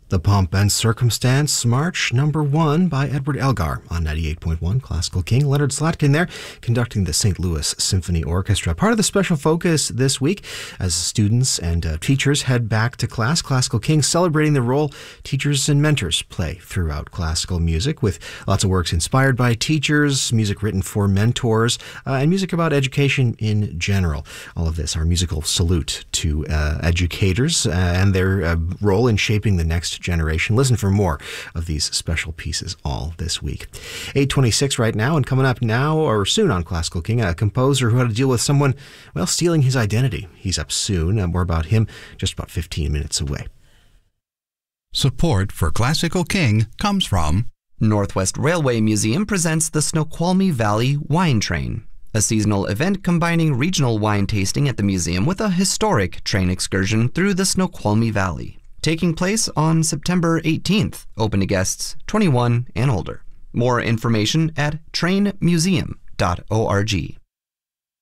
The Pomp and Circumstance March #1 by Edward Elgar on 98.1 Classical King. Leonard Slatkin there conducting the St. Louis Symphony Orchestra. Part of the special focus this week as students and teachers head back to class. Classical King celebrating the role teachers and mentors play throughout classical music, with lots of works inspired by teachers, music written for mentors, and music about education in general. All of this, our musical salute to educators and their role in shaping the next generation. Listen for more of these special pieces all this week. 8:26 right now, and coming up now or soon on Classical King, a composer who had to deal with someone, well, stealing his identity. He's up soon. More about him just about 15 minutes away. Support for Classical King comes from Northwest Railway Museum presents the Snoqualmie Valley Wine Train, a seasonal event combining regional wine tasting at the museum with a historic train excursion through the Snoqualmie Valley. Taking place on September 18th, open to guests 21 and older. More information at trainmuseum.org.